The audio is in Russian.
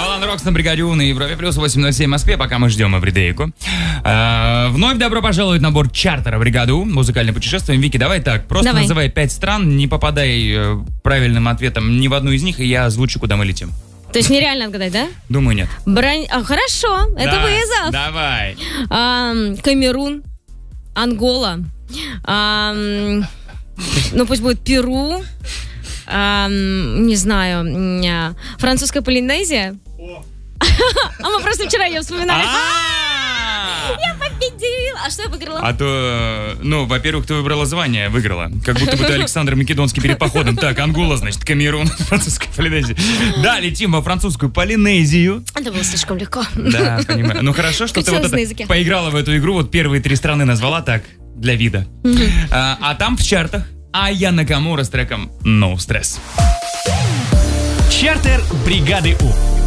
Алан Рокс на бригаде У на Европе плюс 807 в Москве, пока мы ждем Эвридейку. Вновь добро пожаловать на борт чартера бригады У, музыкальное путешествие. Вики, давай так, просто называй 5 стран, не попадай правильным ответом ни в одну из них, и я озвучу, куда мы летим. То есть нереально отгадать, да? Думаю, нет. Хорошо, это вызов. Давай. Камерун, Ангола, ну пусть будет Перу, не знаю, французская Полинезия. А мы просто вчера ее вспоминали. Я победила. А что я выиграла? А то, во-первых, ты выбрала звание, выиграла. Как будто бы ты Александр Македонский перед походом. Так, Ангола, значит, Камерун, французская Полинезия. Да, летим во французскую Полинезию. Это было слишком легко. Да, понимаю. Ну хорошо, что ты вот это поиграла в эту игру, вот первые 3 страны назвала так, для вида. А там в чартах Айя Накамура с треком «No Stress». Чартер бригады У.